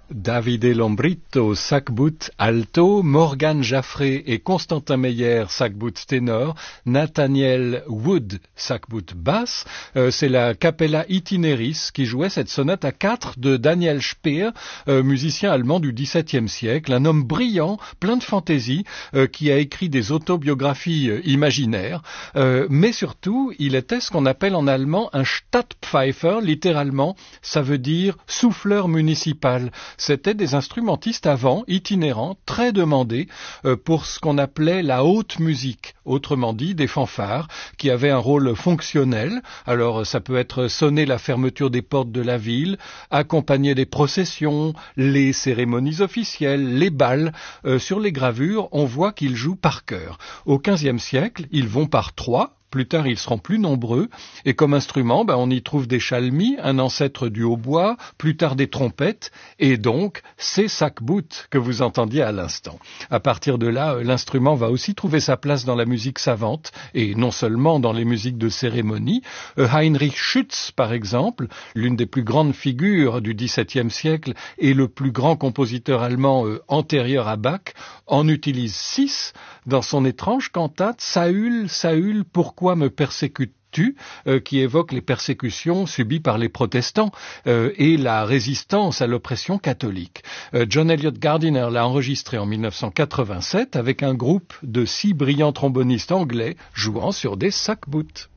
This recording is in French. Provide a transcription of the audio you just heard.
Davide Lambrito, sac-bout alto, Morgan Jaffré et Constantin Meyer, sac-bout ténor, Nathaniel Wood, sac-bout basse. C'est la Capella Itineris qui jouait cette sonate à 4 de Daniel Speer, musicien allemand du XVIIe siècle, un homme brillant, plein de fantaisie, qui a écrit des autobiographies imaginaires, mais surtout, il était ce qu'on appelle en allemand un Stadtpfeifer, littéralement, ça veut dire souffleur municipal. C'était des instrumentistes avant, itinérants, très demandés pour ce qu'on appelait la haute musique, autrement dit des fanfares qui avaient un rôle fonctionnel. Alors ça peut être sonner la fermeture des portes de la ville, accompagner des processions, les cérémonies officielles, les bals. Sur les gravures, on voit qu'ils jouent par chœur. Au XVe siècle, ils vont par trois. Plus tard, ils seront plus nombreux. Et comme instrument, on y trouve des chalmis, un ancêtre du hautbois, plus tard des trompettes, et donc ces sac-bout que vous entendiez à l'instant. À partir de là, l'instrument va aussi trouver sa place dans la musique savante, et non seulement dans les musiques de cérémonie. Heinrich Schütz, par exemple, l'une des plus grandes figures du XVIIe siècle et le plus grand compositeur allemand antérieur à Bach, en utilise 6 dans son étrange cantate « Saül, Saül, pourquoi me persécutes-tu » qui évoque les persécutions subies par les protestants et la résistance à l'oppression catholique. John Eliot Gardiner l'a enregistré en 1987 avec un groupe de 6 brillants trombonistes anglais jouant sur des sac-bout.